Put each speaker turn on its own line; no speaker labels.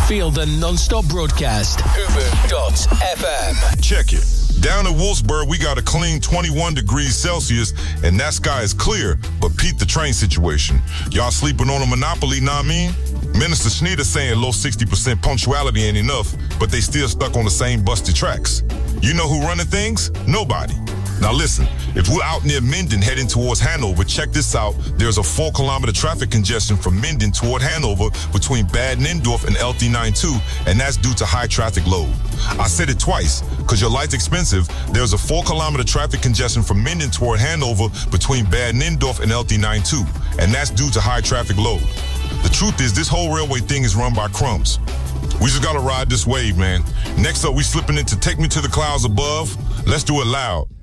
Feel the non-stop broadcast. Ubu.fm.
Check it. Down in Wolfsburg, we got a clean 21 degrees Celsius, and that sky is clear, but peep the train situation. Y'all sleeping on a monopoly, nah I mean? Minister Schneider saying low 60% punctuality ain't enough, but they still stuck on the same busted tracks. You know who running things? Nobody. Now listen, if we're out near Minden heading towards Hanover, check this out. There's a 4-kilometer traffic congestion from Minden toward Hanover between Bad Nindorf and LT92, and that's due to high traffic load. I said it twice, because your light's expensive. There's a 4-kilometer traffic congestion from Minden toward Hanover between Bad Nindorf and LT92, and that's due to high traffic load. The truth is, this whole railway thing is run by crumbs. We just gotta ride this wave, man. Next up, we slipping into Take Me to the Clouds Above. Let's do it loud.